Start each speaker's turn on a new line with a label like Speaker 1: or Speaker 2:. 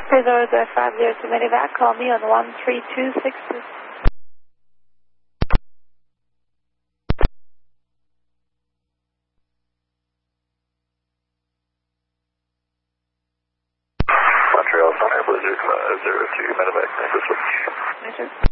Speaker 1: Resort 502 Medivac, call me on 13262.
Speaker 2: Montreal Center, Blizzard 502 Medivac, thank you, switch.
Speaker 1: Yes, sir.